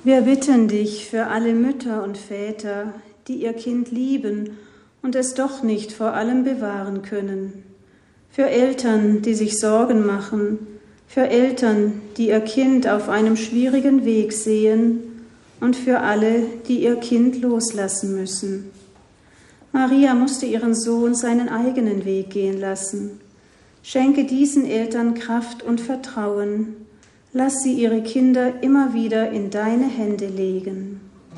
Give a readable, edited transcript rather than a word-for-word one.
Wir bitten dich für alle Mütter und Väter, die ihr Kind lieben und es doch nicht vor allem bewahren können. Für Eltern, die sich Sorgen machen, für Eltern, die ihr Kind auf einem schwierigen Weg sehen und für alle, die ihr Kind loslassen müssen. Maria musste ihren Sohn seinen eigenen Weg gehen lassen. Schenke diesen Eltern Kraft und Vertrauen. Lass sie ihre Kinder immer wieder in deine Hände legen.